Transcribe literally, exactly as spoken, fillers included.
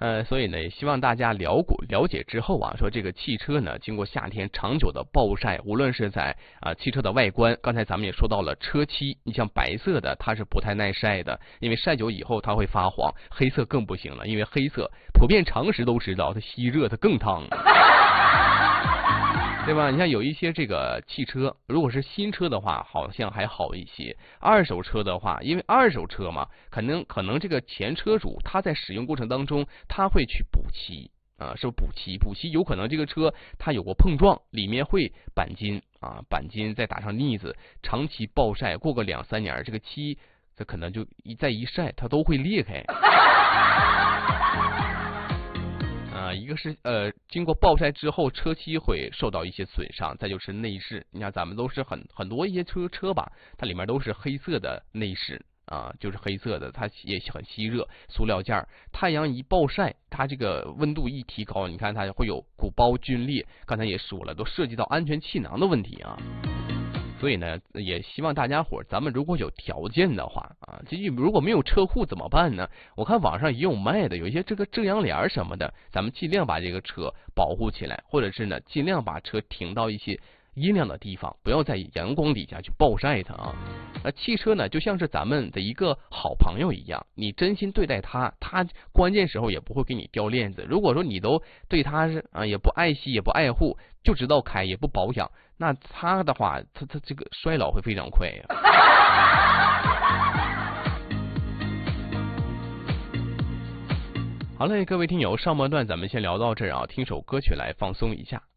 呃，所以呢，也希望大家了解了解之后啊，说这个汽车呢，经过夏天长久的暴晒，无论是在啊汽车的外观，刚才咱们也说到了车漆，你像白色的它是不太耐晒的，因为晒久以后它会发黄，黑色更不行了，因为黑色普遍常识都知道它吸热它更烫。对吧？你像有一些这个汽车，如果是新车的话，好像还好一些。二手车的话，因为二手车嘛，可能可能这个前车主他在使用过程当中，他会去补漆啊，是补漆，补漆有可能这个车它有过碰撞，里面会钣金啊，钣金再打上腻子，长期暴晒，过个两三年，这个漆这可能就一再一晒，它都会裂开。啊，一个是呃，经过暴晒之后，车漆会受到一些损伤，再就是内饰。你看，咱们都是很很多一些车车吧，它里面都是黑色的内饰啊，就是黑色的，它也很吸热，塑料件儿，太阳一暴晒，它这个温度一提高，你看它会有鼓包皲裂。刚才也说了，都涉及到安全气囊的问题啊。所以呢，也希望大家伙，咱们如果有条件的话啊，这如果没有车库怎么办呢？我看网上也有卖的，有一些这个遮阳帘什么的，咱们尽量把这个车保护起来，或者是呢，尽量把车停到一些阴凉的地方，不要在阳光底下去暴晒它啊。那汽车呢，就像是咱们的一个好朋友一样，你真心对待它，它关键时候也不会给你掉链子。如果说你都对它是啊，也不爱惜，也不爱护，就知道开，也不保养，那它的话，它它这个衰老会非常快呀。好嘞，各位听友，上半段咱们先聊到这儿啊，听首歌曲来放松一下。